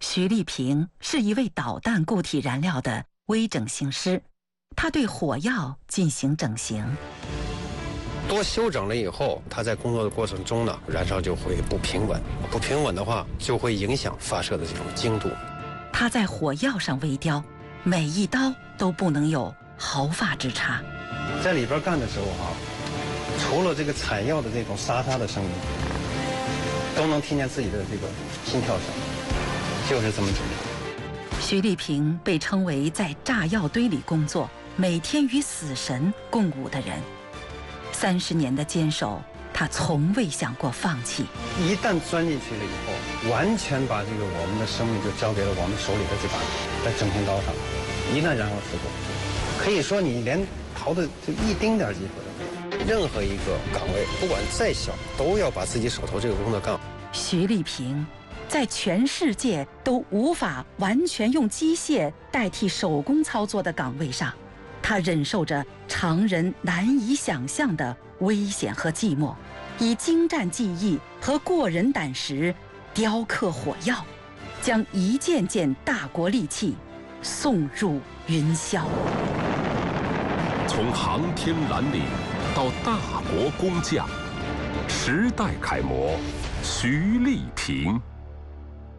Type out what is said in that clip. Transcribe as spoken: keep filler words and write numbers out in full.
徐立平是一位导弹固体燃料的微整形师，他对火药进行整形。 多修整了以后，它在工作的过程中呢，燃烧就会不平稳，不平稳的话就会影响发射的这种精度。 他在火药上微雕，每一刀都不能有毫发之差。 在里边干的时候哈、啊，除了这个采药的这种沙沙的声音，都能听见自己的这个心跳声，就是这么紧张。 徐立平被称为在炸药堆里工作，每天与死神共舞的人。三十年的坚守，他从未想过放弃。 一旦钻进去了以后，完全把这个我们的生命就交给了我们手里的这把在整形刀上。一旦燃烧事故，可以说你连逃的就一丁点机会都没有。任何一个岗位，不管再小，都要把自己手头这个工作干好。 徐立平在全世界都无法完全用机械代替手工操作的岗位上，他忍受着常人难以想象的危险和寂寞，以精湛技艺和过人胆识雕刻火药，将一件件大国利器送入云霄。 从航天蓝领到大国工匠，时代楷模徐立平。